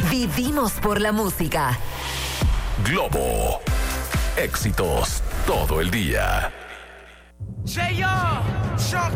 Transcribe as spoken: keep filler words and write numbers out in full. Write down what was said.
Vivimos por la música. Globo. Éxitos todo el día. Say yo, Sean